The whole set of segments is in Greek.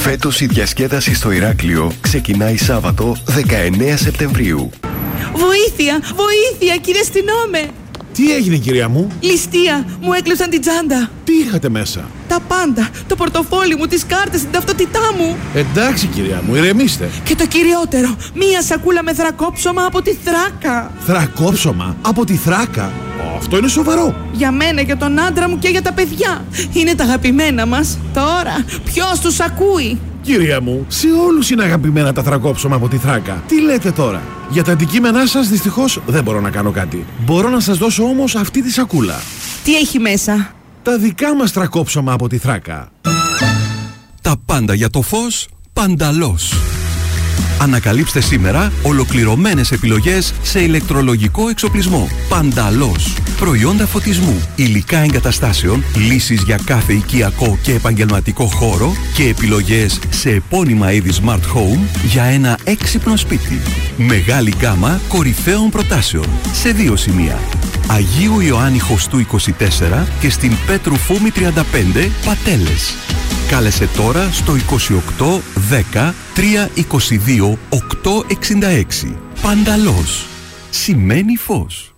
Φέτος η διασκέδαση στο Ηράκλειο ξεκινάει Σάββατο 19 Σεπτεμβρίου. Βοήθεια! Βοήθεια, κύριε αστυνόμε! Τι έγινε, κυρία μου? Ληστεία! Μου έκλεψαν την τσάντα! Τι είχατε μέσα? Τα πάντα! Το πορτοφόλι μου, τις κάρτες, την ταυτότητά μου! Εντάξει, κυρία μου, ηρεμήστε. Και το κυριότερο, μία σακούλα με θρακόψωμα από τη Θράκα! Θρακόψωμα από τη Θράκα? Αυτό είναι σοβαρό. Για μένα, για τον άντρα μου και για τα παιδιά. Είναι τα αγαπημένα μας. Τώρα, ποιος τους ακούει? Κυρία μου, σε όλους είναι αγαπημένα τα θρακόψωμα από τη Θράκα. Τι λέτε τώρα? Για τα αντικείμενά σας δυστυχώς δεν μπορώ να κάνω κάτι. Μπορώ να σας δώσω όμως αυτή τη σακούλα. Τι έχει μέσα? Τα δικά μας θρακόψωμα από τη Θράκα. Τα πάντα για το φως, Πανταλός. Ανακαλύψτε σήμερα ολοκληρωμένες επιλογές σε ηλεκτρολογικό εξοπλισμό. Πανταλός. Προϊόντα φωτισμού, υλικά εγκαταστάσεων, λύσεις για κάθε οικιακό και επαγγελματικό χώρο και επιλογές σε επώνυμα είδη Smart Home για ένα έξυπνο σπίτι. Μεγάλη γκάμα κορυφαίων προτάσεων σε 2 σημεία. Αγίου Ιωάννη Χωστού 24 και στην Πέτρου Φούμη 35 Πατέλες. Κάλεσε τώρα στο 28 10 322 866. Πανταλός. Σημαίνει φως.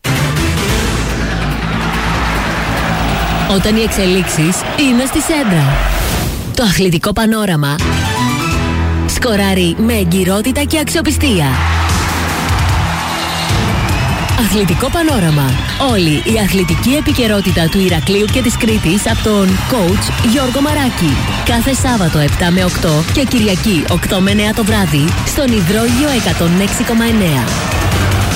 Όταν οι εξελίξεις είναι στη σέντρα. Το αθλητικό πανόραμα σκοράρει με εγκυρότητα και αξιοπιστία. Αθλητικό πανόραμα. Όλη η αθλητική επικαιρότητα του Ηρακλείου και της Κρήτης από τον coach Γιώργο Μαράκη. Κάθε Σάββατο 7 με 8 και Κυριακή 8 με 9 το βράδυ στον Υδρόγειο 106,9.